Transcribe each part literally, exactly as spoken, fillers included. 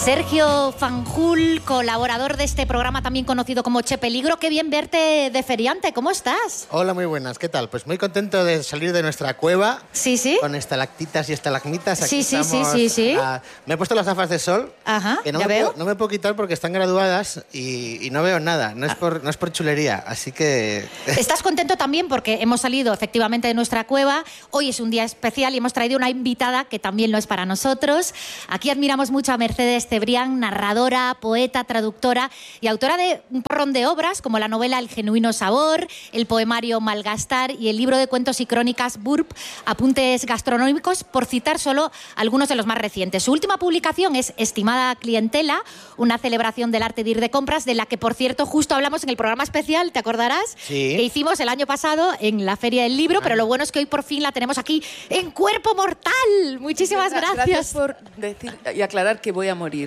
Sergio Fanjul, colaborador de este programa también conocido como Che Peligro. Qué bien verte de feriante, ¿cómo estás? Hola, muy buenas, ¿qué tal? Pues muy contento de salir de nuestra cueva. Sí, sí. Con estalactitas y estalagmitas. Aquí sí, sí, estamos sí, sí, sí. A... Me he puesto las gafas de sol. Ajá, que no ya me veo. Puedo, no me puedo quitar porque están graduadas y, y no veo nada. No es, por, no es por chulería, así que... ¿Estás contento también? Porque hemos salido efectivamente de nuestra cueva. Hoy es un día especial y hemos traído una invitada que también lo es para nosotros. Aquí admiramos mucho a Mercedes Cebrián, narradora, poeta, traductora y autora de un porrón de obras como la novela El genuino sabor, el poemario Malgastar y el libro de cuentos y crónicas Burp, apuntes gastronómicos, por citar solo algunos de los más recientes. Su última publicación es Estimada Clientela, una celebración del arte de ir de compras, de la que, por cierto, justo hablamos en el programa especial, ¿te acordarás? Sí. Que hicimos el año pasado en la Feria del Libro, pero lo bueno es que hoy por fin la tenemos aquí en cuerpo mortal. Muchísimas gracias. Gracias por decir y aclarar que voy a morir.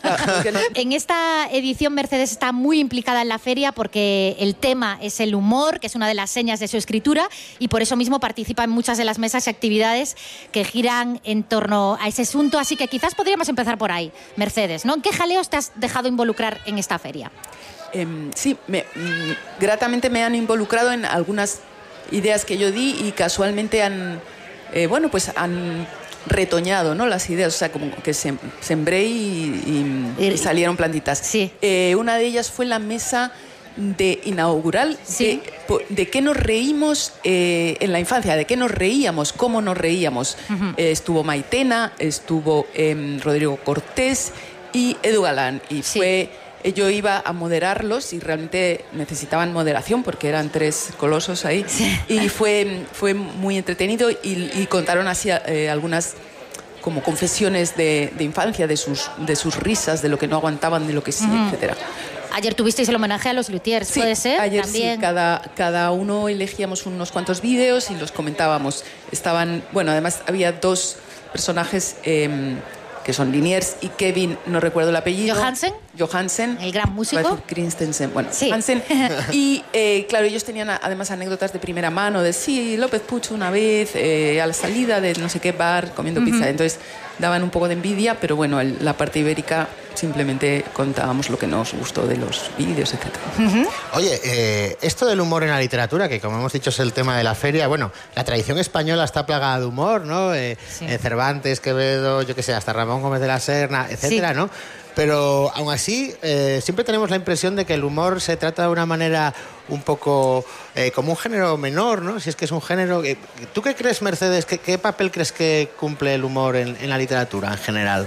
En esta edición Mercedes está muy implicada en la feria porque el tema es el humor, que es una de las señas de su escritura, y por eso mismo participa en muchas de las mesas y actividades que giran en torno a ese asunto. Así que quizás podríamos empezar por ahí, Mercedes, ¿no? ¿En qué jaleos te has dejado involucrar en esta feria? Eh, sí, me, mm, gratamente me han involucrado en algunas ideas que yo di y casualmente han, eh, bueno, pues han retoñado, ¿no?, las ideas, o sea, como que sem, sembré y, y, y salieron plantitas. Sí. Eh, una de ellas fue la mesa de inaugural, sí. de, de qué nos reímos eh, en la infancia, de qué nos reíamos, cómo nos reíamos. Uh-huh. Eh, estuvo Maitena, estuvo eh, Rodrigo Cortés y Edu Galán, y sí. fue... Yo iba a moderarlos y realmente necesitaban moderación porque eran tres colosos ahí. Sí. Y fue, fue muy entretenido y, y contaron así eh, algunas como confesiones de, de infancia, de sus, de sus risas, de lo que no aguantaban, de lo que sí, mm. etcétera. Ayer tuvisteis el homenaje a los luthiers, sí, ¿puede ser? Ayer también. Sí, cada, cada uno elegíamos unos cuantos vídeos y los comentábamos. Estaban, bueno, además había dos personajes... Eh, que son Liniers y Kevin, no recuerdo el apellido. ¿Johansen? Johansen. El gran músico. Christensen, bueno, sí. Hansen. Y eh, claro, ellos tenían además anécdotas de primera mano, de sí, López Puch una vez, eh, a la salida de no sé qué bar, comiendo uh-huh. pizza. Entonces daban un poco de envidia, pero bueno, el, la parte ibérica simplemente contábamos lo que nos gustó de los vídeos, etcétera. Uh-huh. Oye, eh, esto del humor en la literatura, que como hemos dicho es el tema de la feria, bueno, la tradición española está plagada de humor, ¿no? Eh, sí. eh, Cervantes, Quevedo, yo qué sé, hasta Ramón Gómez de la Serna, etcétera, sí. ¿no? Pero aún así, eh, siempre tenemos la impresión de que el humor se trata de una manera un poco eh, como un género menor, ¿no? Si es que es un género... Eh, ¿Tú qué crees, Mercedes? ¿Qué, qué papel crees que cumple el humor en, en la literatura en general?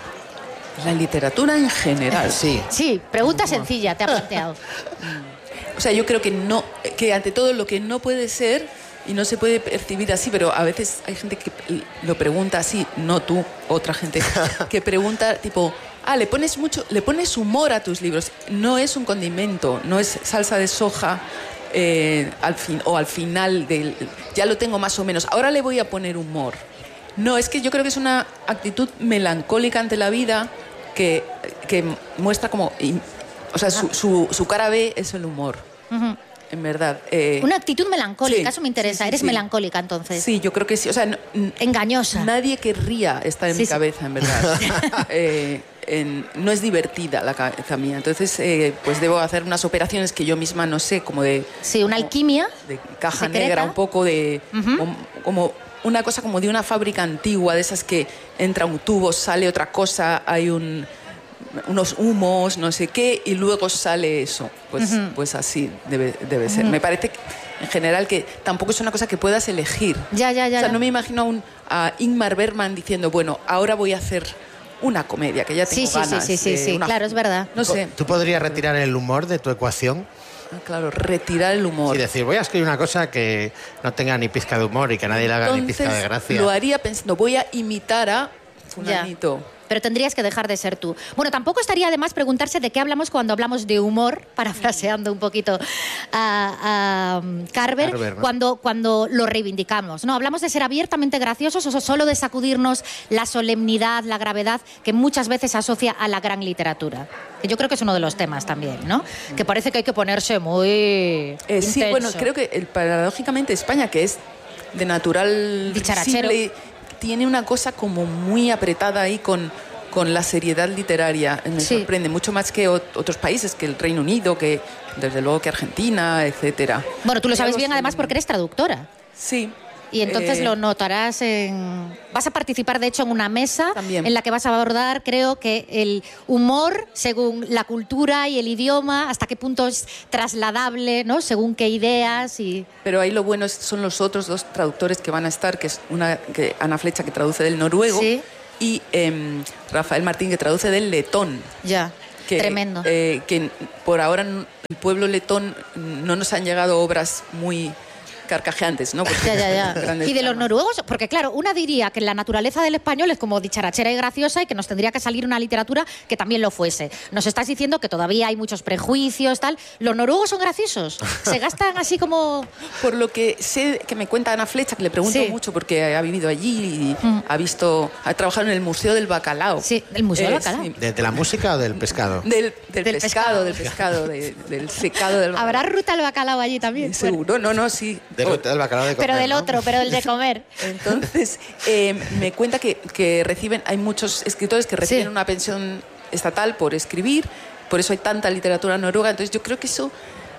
La literatura en general. Sí. Sí, pregunta sencilla, te ha planteado. O sea, yo creo que no, que ante todo lo que no puede ser y no se puede percibir así, pero a veces hay gente que lo pregunta así, no tú, otra gente, que pregunta tipo, ah, le pones mucho, le pones humor a tus libros. No es un condimento, no es salsa de soja eh, al fin, o al final del, ya lo tengo más o menos, ahora le voy a poner humor. No, es que yo creo que es una actitud melancólica ante la vida que, que muestra como... O sea, su, su, su cara B es el humor, uh-huh. en verdad. Eh, una actitud melancólica, sí, eso me interesa. Sí, sí, ¿Eres sí. melancólica, entonces? Sí, yo creo que sí. O sea, no, engañosa. Nadie querría estar en sí, mi sí. cabeza, en verdad. eh, en, no es divertida la cabeza mía. Entonces, eh, pues debo hacer unas operaciones que yo misma no sé, como de... Sí, una alquimia. De caja secreta. negra, un poco de... Uh-huh. como, como una cosa como de una fábrica antigua, de esas que entra un tubo, sale otra cosa, hay un... unos humos, no sé qué, y luego sale eso. Pues, uh-huh. pues así debe, debe ser. Uh-huh. Me parece que, en general, que tampoco es una cosa que puedas elegir. Ya, ya, ya. O sea, no me imagino a, un, a Ingmar Bergman diciendo, bueno, ahora voy a hacer una comedia, que ya tengo sí, sí, ganas. Sí, sí, sí, sí. Una... claro, es verdad. No sé. ¿Tú podrías retirar el humor de tu ecuación? Claro, retirar el humor. Y decir, voy a escribir una cosa que no tenga ni pizca de humor y que nadie le haga Entonces, ni pizca de gracia. Lo haría pensando, voy a imitar a fulanito. Ya. Pero tendrías que dejar de ser tú. Bueno, tampoco estaría de más preguntarse de qué hablamos cuando hablamos de humor, parafraseando un poquito a, a Carver, Carver, ¿no? cuando, cuando lo reivindicamos, ¿no? Hablamos de ser abiertamente graciosos o solo de sacudirnos la solemnidad, la gravedad que muchas veces asocia a la gran literatura. Que yo creo que es uno de los temas también, ¿no? Que parece que hay que ponerse muy eh, intenso. Sí, bueno, creo que el, paradójicamente España, que es de natural dicharachero, visible, tiene una cosa como muy apretada ahí con, con la seriedad literaria. Me Sí. sorprende mucho más que ot- otros países, que el Reino Unido, que desde luego que Argentina, etcétera. Bueno, tú lo Hay sabes algo bien así- además porque eres traductora. Sí. Y entonces Eh, lo notarás en... Vas a participar, de hecho, en una mesa También. en la que vas a abordar, creo que el humor, según la cultura y el idioma, hasta qué punto es trasladable, ¿no? Según qué ideas y... Pero ahí lo bueno es- son los otros dos traductores que van a estar, que es una que Ana Flecha, que traduce del noruego, Sí. y em, Rafael Martín, que traduce del letón. Ya, Que, tremendo. eh, que por ahora n- el pueblo letón no nos han llegado obras muy carcajeantes, ¿no? Porque Ya, ya, ya. grandes Y de los dramas. noruegos, porque claro, una diría que la naturaleza del español es como dicharachera y graciosa y que nos tendría que salir una literatura que también lo fuese. Nos estás diciendo que todavía hay muchos prejuicios, tal. ¿Los noruegos son graciosos? ¿Se gastan así como...? Por lo que sé que me cuenta Ana Flecha, que le pregunto Sí. mucho porque ha vivido allí y Mm. ha visto, ha trabajado en el Museo del Bacalao. Sí, el Museo del Eh, Bacalao. sí. ¿De, de la música o del pescado? Del, del Del pescado. pescado, del pescado, de- del secado del bacalao. ¿Habrá ruta al bacalao allí también? Seguro, no, no, sí. De, del bacalao de Pero comer, del ¿no? otro, pero del de comer. Entonces, eh, me cuenta que, que reciben, hay muchos escritores que reciben Sí. una pensión estatal por escribir, por eso hay tanta literatura noruega. Entonces, yo creo que eso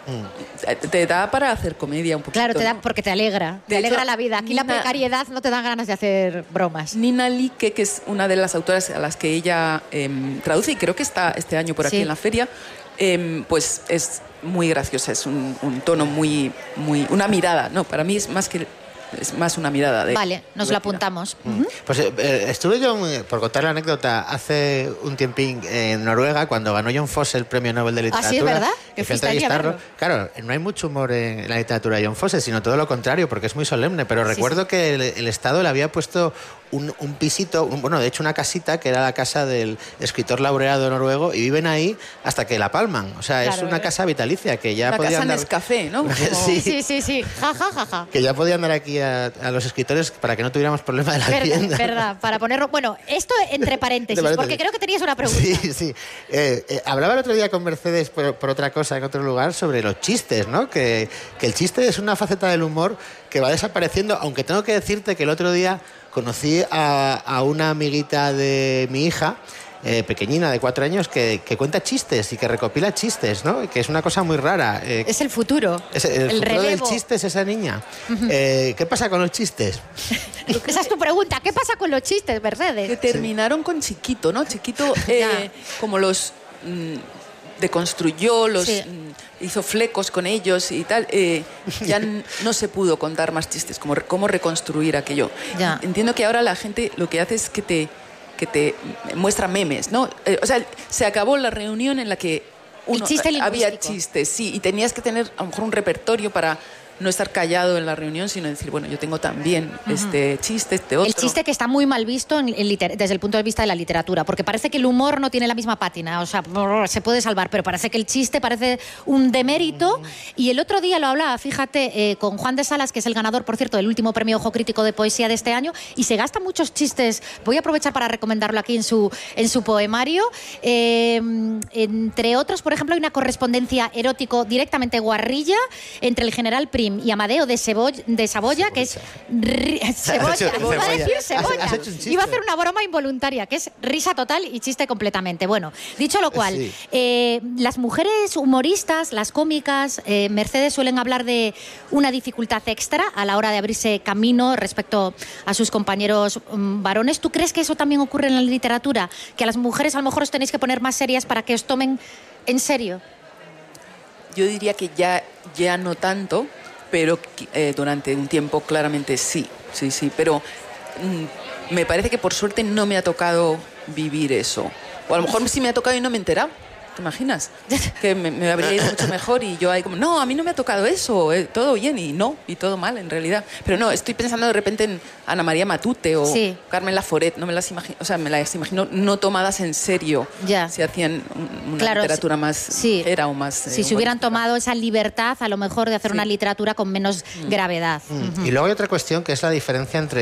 Mm. te da para hacer comedia un poquito. Claro, te da, ¿no? porque te alegra. Te De alegra hecho, la vida. Aquí la Nina- precariedad no te da ganas de hacer bromas. Nina Like, que es una de las autoras a las que ella em, traduce, y creo que está este año por aquí Sí. en la feria, em, pues es muy graciosa, es un, un tono muy, muy, una mirada, no, para mí es más que, es más una mirada de... Vale, nos lo divertida. apuntamos. Mm. Pues eh, eh, estuve yo, eh, por contar la anécdota, hace un tiempín en Noruega, cuando ganó John Fosse el Premio Nobel de ¿Ah, Literatura. sí, es verdad? Que Que fui a fuiste allí a entrevistarlo. verlo. Claro, no hay mucho humor en la literatura de John Fosse, sino todo lo contrario, porque es muy solemne. Pero Sí, recuerdo sí. que el, el Estado le había puesto un, un pisito, un- bueno, de hecho una casita, que era la casa del escritor laureado noruego, y viven ahí hasta que la palman. O sea, es Claro, una eh. casa vitalicia, que ya La podían casa dar... Nescafé, ¿no? Como- Sí. Sí, sí, sí. Ja, ja, ja, ja. Que ya podían dar aquí a, a los escritores para que no tuviéramos problema de la Verdad, hacienda. verdad. Para ponerlo... Bueno, esto entre paréntesis, Entre paréntesis. porque creo que tenías una pregunta. Sí, sí. Eh, eh, hablaba el otro día con Mercedes por, por otra cosa en otro lugar sobre los chistes, ¿no? Que, que el chiste es una faceta del humor que va desapareciendo, aunque tengo que decirte que el otro día conocí a, a una amiguita de mi hija, eh, pequeñina, de cuatro años, que, que cuenta chistes y que recopila chistes, ¿no? Que es una cosa muy rara. Eh, Es el futuro. es- el, el futuro del relevo. chiste es esa niña. Eh, ¿Qué pasa con los chistes? Esa es tu pregunta. ¿Qué pasa con los chistes, Que Mercedes? terminaron con Chiquito, ¿no? Chiquito eh, como los mm, deconstruyó, los Sí. mm, hizo flecos con ellos y tal. eh, ya n- no se pudo contar más chistes, como re- cómo reconstruir aquello. Ya. Entiendo que ahora la gente lo que hace es que te, que te muestra memes, ¿no? Eh, o sea, se acabó la reunión en la que uno, chiste había lingüístico. chistes, sí, y tenías que tener a lo mejor un repertorio para no estar callado en la reunión, sino decir, bueno, yo tengo también este chiste, este otro. El chiste que está muy mal visto en- en liter- desde el punto de vista de la literatura, porque parece que el humor no tiene la misma pátina, o sea, brr, se puede salvar, pero parece que el chiste parece un demérito. Y el otro día lo hablaba, fíjate, eh, con Juan de Salas, que es el ganador, por cierto, del último premio Ojo Crítico de Poesía de este año, y se gastan muchos chistes. Voy a aprovechar para recomendarlo aquí en su, en su poemario. Eh, entre otros, por ejemplo, hay una correspondencia erótico directamente guarrilla entre el general Prim y Amadeo de, Seboy- de Saboya, que es... ri- Cebolla, hecho- iba a cebolla. decir Has- cebolla. has hecho un chiste. Iba a hacer una broma involuntaria, que es risa total y chiste completamente. Bueno, dicho lo cual, Sí. eh, las mujeres humoristas, las cómicas, eh, Mercedes, suelen hablar de una dificultad extra a la hora de abrirse camino respecto a sus compañeros mm, varones. ¿Tú crees que eso también ocurre en la literatura? Que a las mujeres a lo mejor os tenéis que poner más serias para que os tomen en serio. Yo diría que ya, ya no tanto, pero eh, durante un tiempo claramente sí, sí, sí. Pero mm, me parece que por suerte no me ha tocado vivir eso. O a lo mejor sí me ha tocado y no me he enterado. ¿Te imaginas? Que me, me habría ido mucho mejor y yo ahí como, no, a mí no me ha tocado eso, eh, todo bien y no, y todo mal en realidad. Pero no, estoy pensando de repente en Ana María Matute o Sí. Carmen Laforet, no me las imagino, o sea, me las imagino no tomadas en serio. Ya. Si hacían un- una Claro, literatura más sí. ligera o más... eh, Si se hubieran humorística. tomado esa libertad, a lo mejor, de hacer Sí. una literatura con menos gravedad. Mm. Y luego hay otra cuestión que es la diferencia entre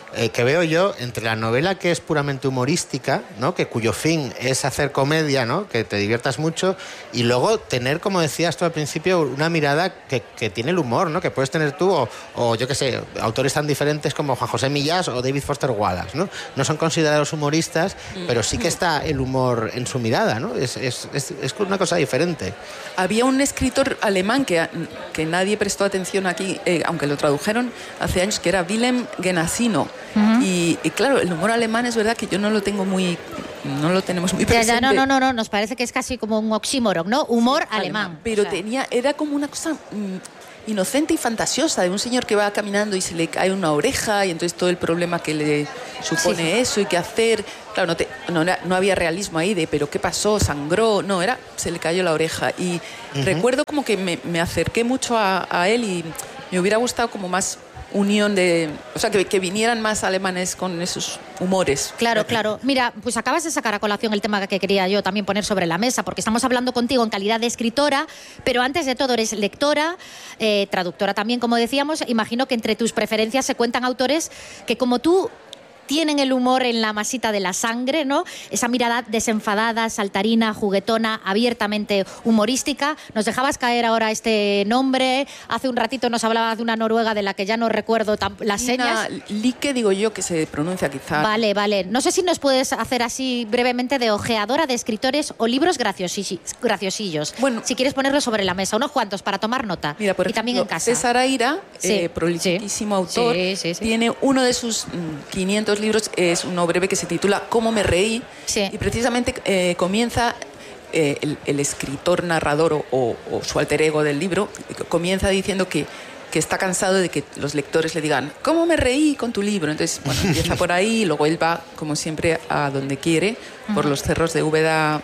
eh, que veo yo entre la novela que es puramente humorística, ¿no? Que cuyo fin es hacer comedia, ¿no? Que te diviertas mucho, y luego tener, como decías tú al principio, una mirada que, que tiene el humor, ¿no? Que puedes tener tú, o, o yo qué sé, autores tan diferentes como Juan José Millás o David Foster Wallace, ¿no? No son considerados humoristas, pero sí que está el humor en su mirada, ¿no? Es, es, es, es una cosa diferente. Había un escritor alemán que, que nadie prestó atención aquí, eh, aunque lo tradujeron hace años, que era Wilhelm Genesino. Uh-huh. y, y claro, el humor alemán es verdad que yo no lo tengo muy... No lo tenemos muy presente. Ya, ya, no, no, no, no, nos parece que es casi como un oxímoron, ¿no? Humor sí, alemán. alemán. Pero o sea, tenía, era como una cosa mmm, inocente y fantasiosa de un señor que va caminando y se le cae una oreja y entonces todo el problema que le supone sí, sí. eso y qué hacer. Claro, no, te, no, no había realismo ahí de, pero ¿qué pasó? ¿Sangró? No, era, se le cayó la oreja. Y uh-huh. recuerdo como que me, me acerqué mucho a, a él y me hubiera gustado como más unión de... O sea, que, que vinieran más alemanes con esos humores. Claro, claro. Mira, pues acabas de sacar a colación el tema que quería yo también poner sobre la mesa, porque estamos hablando contigo en calidad de escritora, pero antes de todo eres lectora, eh, traductora también, como decíamos. Imagino que entre tus preferencias se cuentan autores que, como tú, tienen el humor en la masita de la sangre, ¿no? Esa mirada desenfadada, saltarina, juguetona, abiertamente humorística. Nos dejabas caer ahora este nombre. Hace un ratito nos hablabas de una noruega de la que ya no recuerdo las señas. Like, digo yo, que se pronuncia quizá. Vale, vale. No sé si nos puedes hacer así brevemente de ojeadora de escritores o libros graciosillos. Bueno, si quieres ponerlos sobre la mesa, unos cuantos para tomar nota. Mira, por y ejemplo, también en casa. César Aira, sí, eh, prolijísimo sí, autor, sí, sí, sí. tiene uno de sus mmm, quinientos libros, es uno breve que se titula Cómo me reí, sí. y precisamente eh, comienza eh, el, el escritor narrador o, o, o su alter ego del libro, comienza diciendo que, que está cansado de que los lectores le digan ¿cómo me reí con tu libro? Entonces, bueno, empieza por ahí y luego él va, como siempre, a donde quiere, uh-huh. por los cerros de Úbeda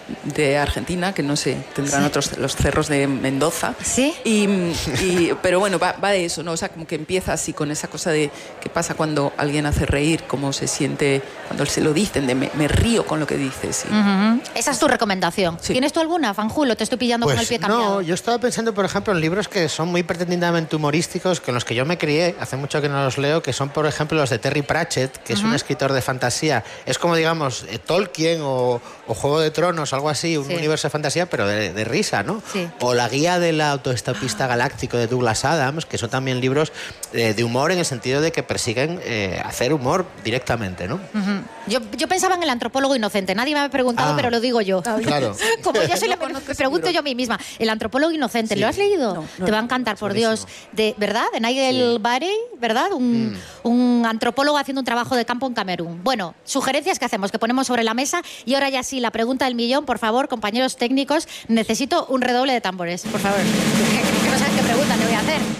de Argentina, que no sé, tendrán sí. otros, los cerros de Mendoza. Sí. Y, y, pero bueno, va, va de eso, ¿no? O sea, como que empieza así con esa cosa de qué pasa cuando alguien hace reír, cómo se siente cuando se lo dicen, de me, me río con lo que dices. Y... Uh-huh. Esa es tu recomendación. Sí. ¿Tienes tú alguna, Fanjulo? Te estoy pillando pues con el pie cambiado. No, yo estaba pensando, por ejemplo, en libros que son muy pretendidamente humorísticos, con los que yo me crié, hace mucho que no los leo, que son, por ejemplo, los de Terry Pratchett, que uh-huh. es un escritor de fantasía. Es como, digamos, eh, Tolkien o, o Juego de Tronos, algo así, un sí. universo de fantasía, pero de, de risa, ¿no? Sí. O La guía del autoestopista galáctico de Douglas Adams, que son también libros eh, de humor en el sentido de que persiguen eh, hacer humor directamente, ¿no? Uh-huh. Yo, yo pensaba en El antropólogo inocente. Nadie me ha preguntado, ah, pero lo digo yo. Claro. Como yo soy la me pregunto libro. yo a mí misma. El antropólogo inocente, sí. ¿lo has leído? No, no, Te va a encantar, por buenísimo. Dios. De, ¿Verdad? De Nigel sí. Barey, ¿verdad? Un, mm. un antropólogo haciendo un trabajo de campo en Camerún. Bueno, sugerencias que hacemos, que ponemos sobre la mesa. Y ahora ya sí, la pregunta del millón, por favor, compañeros técnicos, necesito un redoble de tambores, por favor. Que, que no sabes qué pregunta te voy a hacer.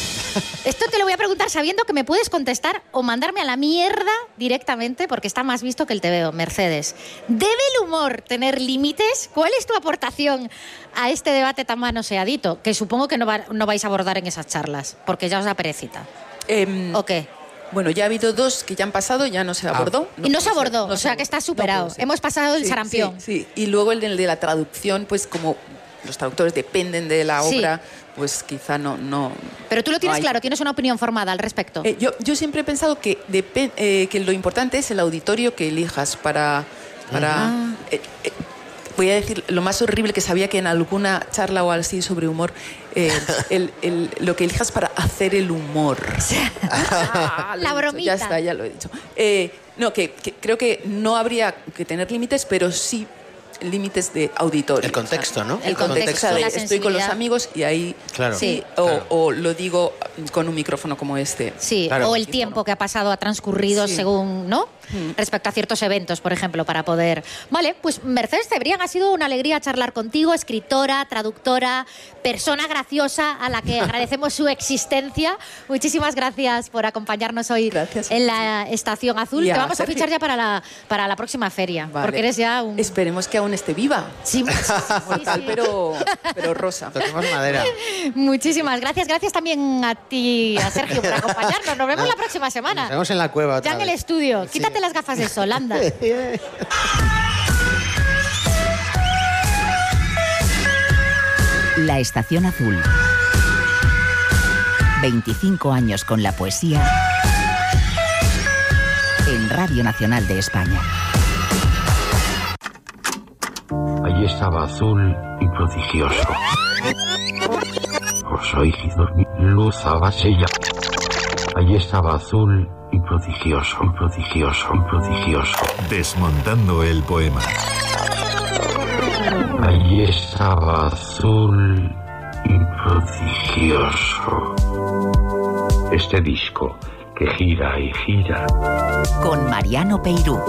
Esto te lo voy a preguntar sabiendo que me puedes contestar o mandarme a la mierda directamente, porque está más visto que el tebeo. Mercedes, ¿debe el humor tener límites? ¿Cuál es tu aportación a este debate tan manoseadito? Que supongo que no, va, no vais a abordar en esas charlas, porque ya os da perecita. Eh, ¿O qué? Bueno, ya ha habido dos que ya han pasado, ya no se abordó. No y no se abordó, no o sea que está superado. No Hemos pasado el sí, sarampión. Sí, sí, y luego el de, el de la traducción, pues como los traductores dependen de la obra, sí. pues quizá no, no... Pero tú lo tienes no claro, tienes una opinión formada al respecto. Eh, yo, yo siempre he pensado que, depend, eh, que lo importante es el auditorio que elijas para... para ah. eh, eh, voy a decir lo más horrible, que sabía que en alguna charla o así sobre humor, eh, el, el, lo que elijas para hacer el humor. ah, la bromita. Ya está, ya lo he dicho. Eh, no, que, que creo que no habría que tener límites, pero sí límites de auditorio. El contexto, ¿no? El, el contexto, contexto de, la estoy con los amigos y ahí claro, sí, claro. O, o lo digo con un micrófono como este. Sí, claro. O el tiempo que ha pasado, ha transcurrido sí. según, ¿no? Mm. Respecto a ciertos eventos, por ejemplo, para poder... Vale, pues Mercedes Cebrián, ha sido una alegría charlar contigo, escritora, traductora, persona graciosa a la que agradecemos su existencia. Muchísimas gracias por acompañarnos hoy gracias. en la Estación Azul. Ya, Te vamos Sergio. a fichar ya para la, para la próxima feria, vale. porque eres ya un... Esperemos que aún esté viva. Sí, sí, sí, mortal, sí. Pero, pero rosa. Toquemos madera. Muchísimas gracias. Gracias también a ti, a Sergio, por acompañarnos. Nos vemos la próxima semana. Nos vemos en la cueva otra Ya en el vez. estudio. Sí. Quítate las gafas de sol, anda. La Estación Azul. veinticinco años con la poesía en Radio Nacional de España. Allí estaba azul y prodigioso. Os oí dormir, luz abasella. Allí estaba azul y prodigioso, prodigioso, prodigioso. Desmontando el poema. Allí estaba azul y prodigioso. Este disco que gira y gira. Con Mariano Peirú.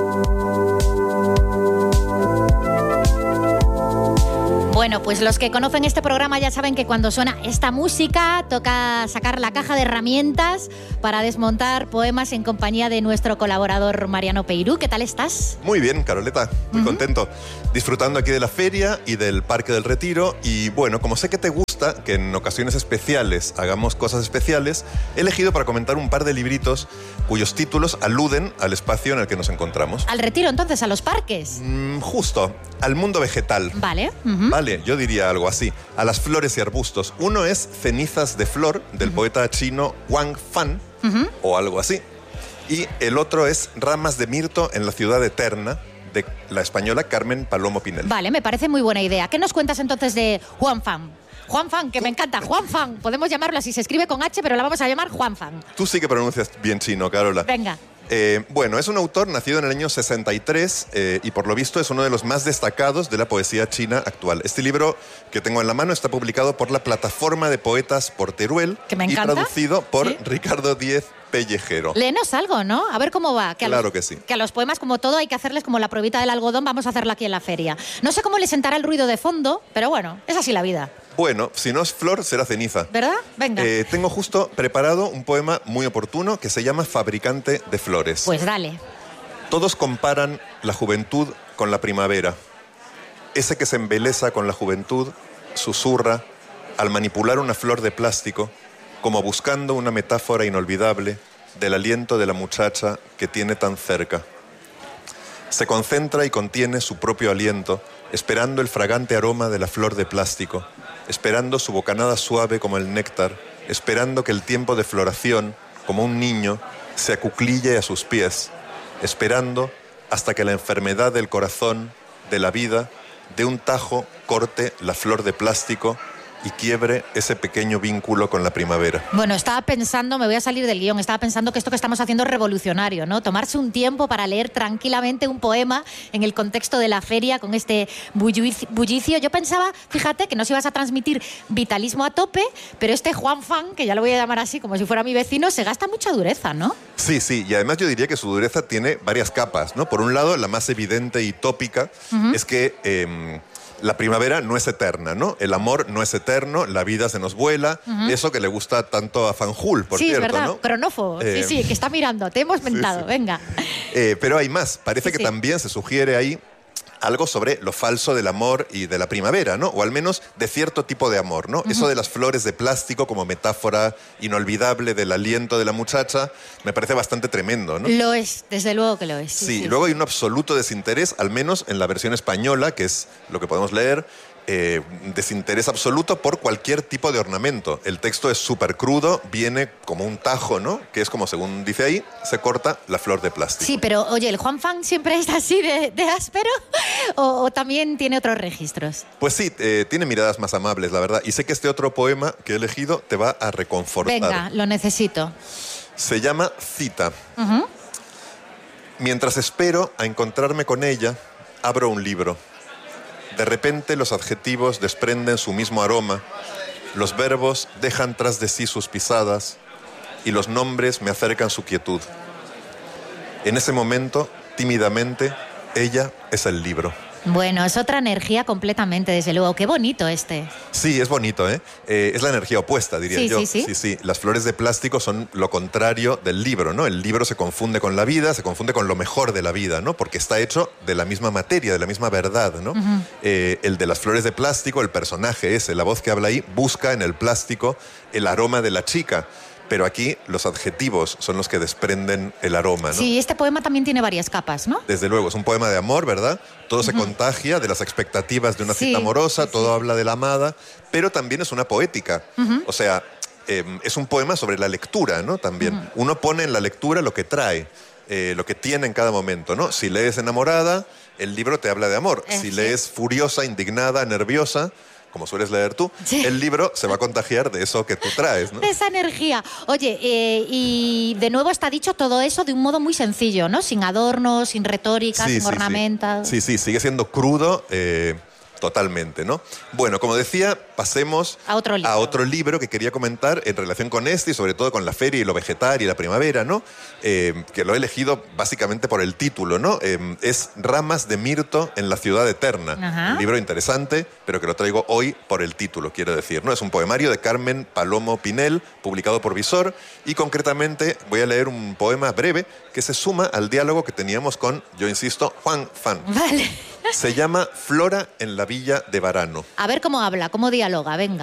Bueno, pues los que conocen este programa ya saben que cuando suena esta música toca sacar la caja de herramientas para desmontar poemas en compañía de nuestro colaborador Mariano Peirú. ¿Qué tal estás? Muy bien, Caroleta, muy uh-huh. contento. Disfrutando aquí de la feria y del Parque del Retiro. Y bueno, como sé que te gusta que en ocasiones especiales hagamos cosas especiales, he elegido para comentar un par de libritos cuyos títulos aluden al espacio en el que nos encontramos. ¿Al retiro entonces? ¿A los parques? Mm, justo, al mundo vegetal. Vale. Uh-huh. Vale, yo diría algo así. A las flores y arbustos. Uno es Cenizas de Flor, del uh-huh. poeta chino Wang Fan, uh-huh. o algo así. Y el otro es Ramas de Mirto en la ciudad eterna, de la española Carmen Palomo Pinel. Vale, me parece muy buena idea. ¿Qué nos cuentas entonces de Juan Fan? Juan Fan, que me encanta, Juan Fan. Podemos llamarlo así, se escribe con H, pero la vamos a llamar Juan Fan. Tú sí que pronuncias bien chino, Carola. Venga. Eh, bueno, es un autor nacido en el año sesenta y tres eh, y por lo visto es uno de los más destacados de la poesía china actual. Este libro que tengo en la mano está publicado por la Plataforma de Poetas por Teruel que me y encanta. traducido por ¿Sí? Ricardo Díez Pellejero. Léenos algo, ¿no? A ver cómo va. Que claro los, que sí. Que a los poemas, como todo, hay que hacerles como la pruebita del algodón. Vamos a hacerlo aquí en la feria. No sé cómo le sentará el ruido de fondo, pero bueno, es así la vida. Bueno, si no es flor, será ceniza. ¿Verdad? Venga. Eh, tengo justo preparado un poema muy oportuno que se llama Fabricante de Flores. Pues dale. Todos comparan la juventud con la primavera. Ese que se embeleza con la juventud susurra al manipular una flor de plástico, como buscando una metáfora inolvidable del aliento de la muchacha que tiene tan cerca. Se concentra y contiene su propio aliento, esperando el fragante aroma de la flor de plástico, esperando su bocanada suave como el néctar, esperando que el tiempo de floración, como un niño, se acuclille a sus pies, esperando hasta que la enfermedad del corazón, de la vida, de un tajo corte la flor de plástico y quiebre ese pequeño vínculo con la primavera. Bueno, estaba pensando, me voy a salir del guión, estaba pensando que esto que estamos haciendo es revolucionario, ¿no? Tomarse un tiempo para leer tranquilamente un poema en el contexto de la feria con este bullicio. Yo pensaba, fíjate, que nos ibas a transmitir vitalismo a tope, pero este Juan Fan, que ya lo voy a llamar así como si fuera mi vecino, se gasta mucha dureza, ¿no? Sí, sí, y además yo diría que su dureza tiene varias capas, ¿no? Por un lado, la más evidente y tópica uh-huh. es que Eh, la primavera no es eterna, ¿no? El amor no es eterno, la vida se nos vuela. Uh-huh. Eso que le gusta tanto a Fanjul, por sí, cierto, ¿no? Sí, es verdad, ¿no? cronófobo. Eh, sí, sí, que está mirando. Te hemos mentado, sí, sí. venga. Eh, pero hay más. Parece sí, que sí. también se sugiere ahí algo sobre lo falso del amor y de la primavera, ¿no? O al menos de cierto tipo de amor, ¿no? Uh-huh. Eso de las flores de plástico como metáfora inolvidable del aliento de la muchacha me parece bastante tremendo, ¿no? Lo es, desde luego que lo es. Sí, sí, sí. Luego hay un absoluto desinterés, al menos en la versión española, que es lo que podemos leer, Eh, desinterés absoluto por cualquier tipo de ornamento. El texto es súper crudo, viene como un tajo, ¿no? Que es como, según dice ahí, se corta la flor de plástico. Sí, pero oye, ¿el Juan Fan siempre es así de, de áspero o, o también tiene otros registros? Pues sí, eh, tiene miradas más amables, la verdad. Y sé que este otro poema que he elegido te va a reconfortar. Venga, lo necesito. Se llama Cita. Uh-huh. Mientras espero a encontrarme con ella, abro un libro. De repente los adjetivos desprenden su mismo aroma, los verbos dejan tras de sí sus pisadas y los nombres me acercan su quietud. En ese momento, tímidamente, ella es el libro. Bueno, es otra energía completamente, desde luego. Qué bonito este. Sí, es bonito, ¿eh? eh es la energía opuesta, diría sí, yo. Sí, sí. sí, sí. Las flores de plástico son lo contrario del libro, ¿no? El libro se confunde con la vida, se confunde con lo mejor de la vida, ¿no? Porque está hecho de la misma materia, de la misma verdad, ¿no? Uh-huh. eh, el de las flores de plástico, el personaje ese, la voz que habla ahí, busca en el plástico el aroma de la chica. Pero aquí los adjetivos son los que desprenden el aroma, ¿no? Sí, este poema también tiene varias capas, ¿no? Desde luego, es un poema de amor, ¿verdad? Todo uh-huh. se contagia de las expectativas de una sí, cita amorosa, sí, todo sí. habla de la amada, pero también es una poética. Uh-huh. O sea, eh, es un poema sobre la lectura, ¿no? También. Uh-huh. Uno pone en la lectura lo que trae. eh, lo que tiene en cada momento, ¿no? Si lees enamorada, el libro te habla de amor. Eh, si sí. lees furiosa, indignada, nerviosa, como sueles leer tú, Sí. el libro se va a contagiar de eso que tú traes, ¿no? De esa energía. Oye, eh, y de nuevo está dicho todo eso de un modo muy sencillo, ¿no? Sin adornos, sin retórica, sin ornamentos. Sí, sí, sigue siendo crudo eh, totalmente, ¿no? Bueno, como decía, pasemos a otro, libro. a otro libro que quería comentar en relación con este y sobre todo con la feria y lo vegetal y la primavera, ¿no? Eh, que lo he elegido básicamente por el título, ¿no? Eh, es Ramas de Mirto en la Ciudad Eterna. Ajá. Un libro interesante, pero que lo traigo hoy por el título, quiero decir, ¿no? Es un poemario de Carmen Palomo Pinel, publicado por Visor, y concretamente voy a leer un poema breve que se suma al diálogo que teníamos con, yo insisto, Juan Fan. Vale. Se llama Flora en la Villa de Varano. A ver cómo habla, cómo dialoga, venga.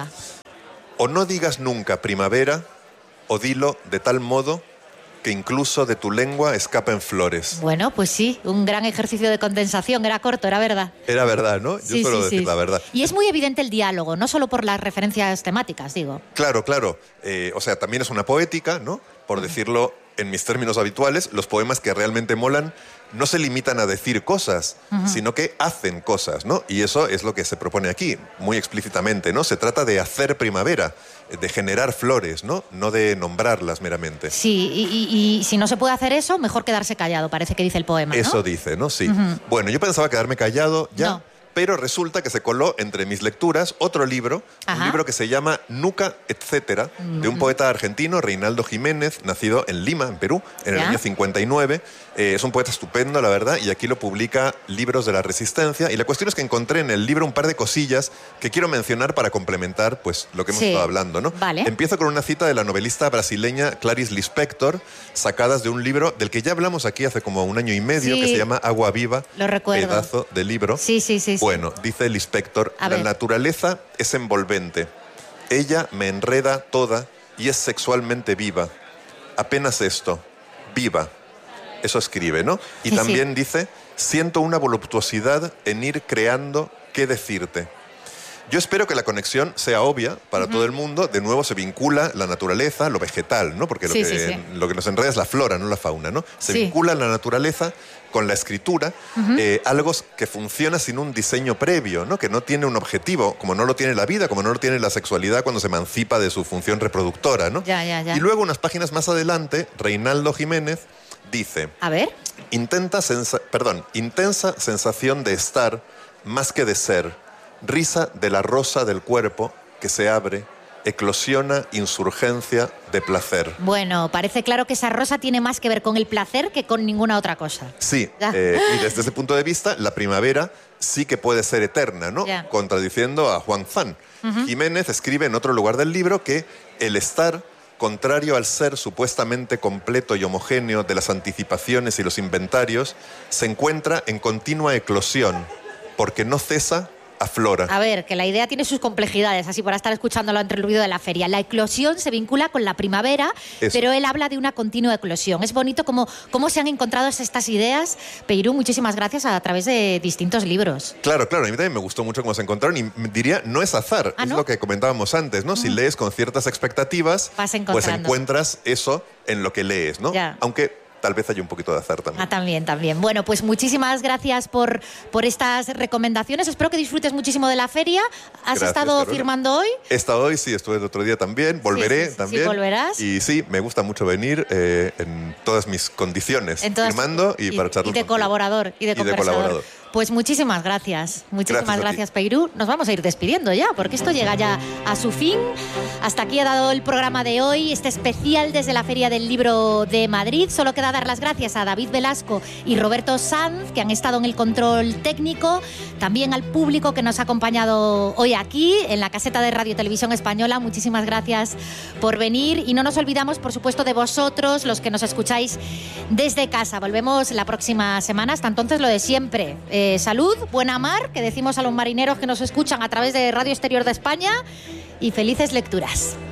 O no digas nunca primavera, o dilo de tal modo que incluso de tu lengua escapen flores. Bueno, pues sí, un gran ejercicio de condensación, era corto, era verdad. Era verdad, ¿no? Yo Sí, suelo sí, decir sí. la verdad. Y es muy evidente el diálogo, no solo por las referencias temáticas, digo. Claro, claro. Eh, o sea, también es una poética, ¿no? Por decirlo en mis términos habituales, los poemas que realmente molan no se limitan a decir cosas, uh-huh. sino que hacen cosas, ¿no? Y eso es lo que se propone aquí, muy explícitamente, ¿no? Se trata de hacer primavera, de generar flores, ¿no? No de nombrarlas meramente. Sí, y, y, y si no se puede hacer eso, mejor quedarse callado, parece que dice el poema, ¿no? Eso dice, ¿no? Sí. Uh-huh. Bueno, yo pensaba quedarme callado ya. No. Pero resulta que se coló entre mis lecturas otro libro, Ajá. un libro que se llama Nuca, etcétera, de un poeta argentino, Reinaldo Jiménez, nacido en Lima, en Perú, en el ¿Ya? año cincuenta y nueve. Eh, es un poeta estupendo, la verdad, y aquí lo publica Libros de la Resistencia. Y la cuestión es que encontré en el libro un par de cosillas que quiero mencionar para complementar pues, lo que hemos Sí. estado hablando, ¿no? Vale. Empiezo con una cita de la novelista brasileña Clarice Lispector, sacadas de un libro del que ya hablamos aquí hace como un año y medio, Sí. que se llama Agua Viva. Lo recuerdo. Pedazo de libro. Sí, sí, sí. sí. Bueno, dice el inspector, A la ver. naturaleza es envolvente. Ella me enreda toda y es sexualmente viva. Apenas esto, viva. Eso escribe, ¿no? Y Sí, también dice, siento una voluptuosidad en ir creando qué decirte. Yo espero que la conexión sea obvia para uh-huh. todo el mundo. De nuevo se vincula la naturaleza, lo vegetal, ¿no? Porque Sí, lo, que, sí, sí. lo que nos enreda es la flora, no la fauna, ¿no? Se Sí. vincula la naturaleza con la escritura, uh-huh. eh, algo que funciona sin un diseño previo, ¿no? Que no tiene un objetivo, como no lo tiene la vida, como no lo tiene la sexualidad cuando se emancipa de su función reproductora, ¿no? Ya, ya, ya. Y luego, unas páginas más adelante, Reinaldo Jiménez dice... A ver. Intenta sensa- perdón, intensa sensación de estar más que de ser. Risa de la rosa del cuerpo que se abre, eclosiona insurgencia de placer. Bueno, parece claro que esa rosa tiene más que ver con el placer que con ninguna otra cosa. Sí, Ya. eh, y desde ese punto de vista, la primavera sí que puede ser eterna, ¿no? Ya. Contradiciendo a Juan Fan. Uh-huh. Jiménez escribe en otro lugar del libro que el estar, contrario al ser supuestamente completo y homogéneo de las anticipaciones y los inventarios, se encuentra en continua eclosión, porque no cesa, aflora. A ver, que la idea tiene sus complejidades, así para estar escuchándolo entre el ruido de la feria. La eclosión se vincula con la primavera, Eso. pero él habla de una continua eclosión. Es bonito cómo, cómo se han encontrado estas ideas. Peirú, muchísimas gracias a través de distintos libros. Claro, claro, a mí también me gustó mucho cómo se encontraron y diría, no es azar, ¿Ah, es no? lo que comentábamos antes, ¿no? Si lees con ciertas expectativas, Vas pues encontrando. encuentras eso en lo que lees, ¿no? Ya. Aunque tal vez haya un poquito de azar también. Ah, también, también. Bueno, pues muchísimas gracias por, por estas recomendaciones. Espero que disfrutes muchísimo de la feria. ¿Has Gracias, estado Carola. firmando hoy? He estado hoy, sí, estuve el otro día también, volveré Sí, sí, sí, también. sí, volverás. Y sí, me gusta mucho venir eh, en todas mis condiciones, En todas- firmando y, para charlar y de contigo. colaborador y de Y de conversador. colaborador. Pues muchísimas gracias, muchísimas Gracias a ti. gracias, Peirú. Nos vamos a ir despidiendo ya, porque esto llega ya a su fin. Hasta aquí ha dado el programa de hoy, este especial desde la Feria del Libro de Madrid. Solo queda dar las gracias a David Velasco y Roberto Sanz, que han estado en el control técnico, también al público que nos ha acompañado hoy aquí en la caseta de Radio Televisión Española. Muchísimas gracias por venir y no nos olvidamos, por supuesto, de vosotros, los que nos escucháis desde casa. Volvemos la próxima semana. Hasta entonces, lo de siempre. Eh, salud, buena mar, que decimos a los marineros que nos escuchan a través de Radio Exterior de España, y felices lecturas.